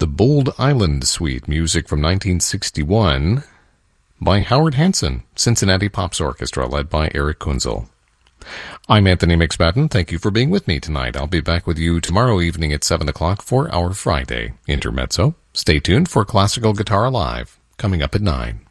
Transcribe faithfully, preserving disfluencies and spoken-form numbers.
the Bold Island Suite, music from nineteen sixty-one by Howard Hanson, Cincinnati Pops Orchestra, led by Eric Kunzel. I'm Anthony McSpadden. Thank you for being with me tonight. I'll be back with you tomorrow evening at seven o'clock for our Friday Intermezzo. Stay tuned for Classical Guitar Live, coming up at nine.